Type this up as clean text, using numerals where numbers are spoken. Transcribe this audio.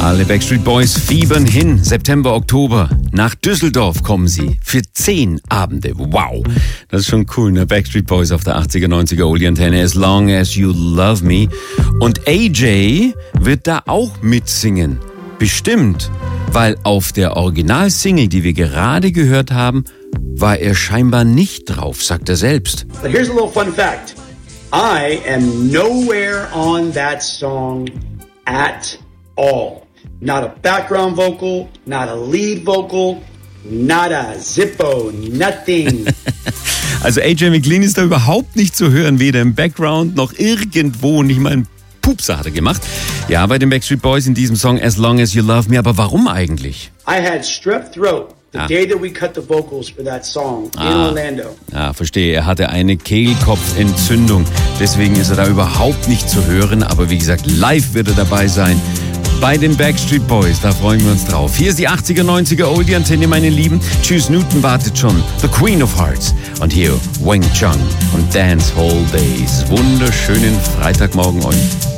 Alle Backstreet Boys fiebern hin. September, Oktober. Nach Düsseldorf kommen sie. Für 10 Abende. Wow. Das ist schon cool, ne? Backstreet Boys auf der 80er, 90er Oldie-Antenne. As Long As You Love Me. Und AJ wird da auch mitsingen. Bestimmt. Weil auf der Originalsingle, die wir gerade gehört haben, war er scheinbar nicht drauf, sagt er selbst. But here's a little fun fact. I am nowhere on that song at all. Not a background vocal, not a lead vocal, not a Zippo, nothing. Also AJ McLean ist da überhaupt nicht zu hören, weder im Background noch irgendwo, nicht mal ein Pupser hat er gemacht. Ja, bei den Backstreet Boys in diesem Song As Long As You Love Me, aber warum eigentlich? I had strep throat the day that we cut the vocals for that song in Orlando. Ja, verstehe. Er hatte eine Kehlkopfentzündung. Deswegen ist er da überhaupt nicht zu hören. Aber wie gesagt, live wird er dabei sein. Bei den Backstreet Boys, da freuen wir uns drauf. Hier ist die 80er, 90er Oldie-Antenne, meine Lieben. Tschüss, Newton wartet schon. The Queen of Hearts. Und hier Wang Chung und Dance Hall Days. Wunderschönen Freitagmorgen euch.